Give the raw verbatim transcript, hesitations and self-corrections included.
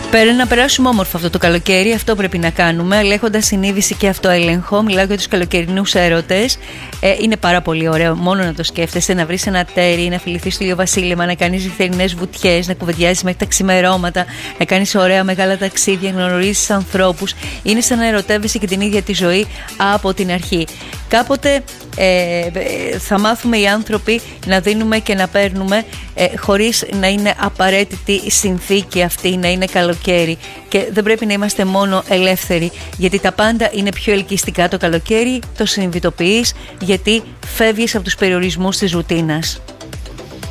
Πέρα να περάσουμε όμορφα αυτό το καλοκαίρι, αυτό πρέπει να κάνουμε, αλλά έχοντας συνείδηση και αυτοέλεγχο. Μιλάω για τους καλοκαιρινούς έρωτες. Ε, είναι πάρα πολύ ωραίο μόνο να το σκέφτεσαι, να βρεις ένα τέρι, να φιληθείς στο ηλιοβασίλεμα, να κάνεις νυχτερινές βουτιές, να κουβεντιάζεις μέχρι τα ξημερώματα, να κάνεις ωραία μεγάλα ταξίδια, να γνωρίζεις ανθρώπους. Είναι σαν να ερωτεύεσαι και την ίδια τη ζωή από την αρχή. Κάποτε ε, θα μάθουμε οι άνθρωποι να δίνουμε και να παίρνουμε ε, χωρίς να είναι απαραίτητη η συνθήκη αυτή, να είναι καλοκαίρι. Και δεν πρέπει να είμαστε μόνο ελεύθεροι, γιατί τα πάντα είναι πιο ελκυστικά το καλοκαίρι, το συνειδητοποιείς, γιατί φεύγεις από τους περιορισμούς της ρουτίνας.